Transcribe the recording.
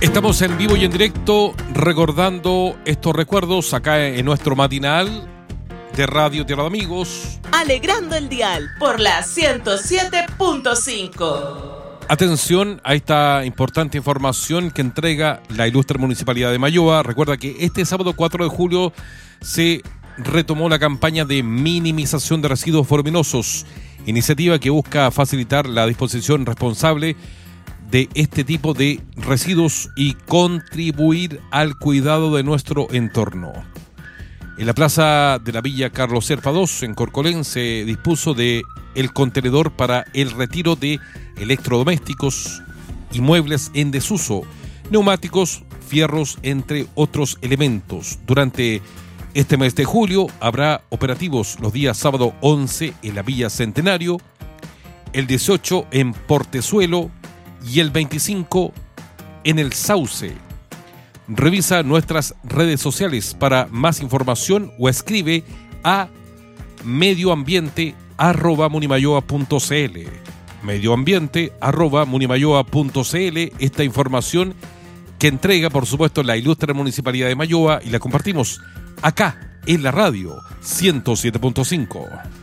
Estamos en vivo y en directo recordando estos recuerdos acá en nuestro matinal de Radio Tierra de Amigos. Alegrando el dial por la 107.5. Atención a esta importante información que entrega la ilustre Municipalidad de Mayoa. Recuerda que este sábado 4 de julio se retomó la campaña de minimización de residuos voluminosos, iniciativa que busca facilitar la disposición responsable de este tipo de residuos y contribuir al cuidado de nuestro entorno. En la plaza de la Villa Carlos Serpa II, en Corcolén, se dispuso de el contenedor para el retiro de electrodomésticos y muebles en desuso, neumáticos, fierros, entre otros elementos. Durante este mes de julio habrá operativos los días sábado 11 en la Villa Centenario, el 18 en Portezuelo y el 25 en el Sauce. Revisa nuestras redes sociales para más información o escribe a medioambiente@munimayoa.cl. medioambiente@munimayoa.cl. Esta información que entrega, por supuesto, la ilustre Municipalidad de Mayoa y la compartimos acá en la radio 107.5.